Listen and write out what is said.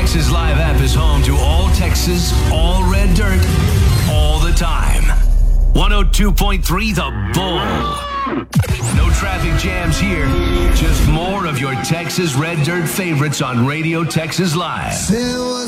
Texas Live app is home to all Texas, all red dirt, all the time. 102.3 The Bull. No traffic jams here. Just more of your Texas red dirt favorites on Radio Texas Live.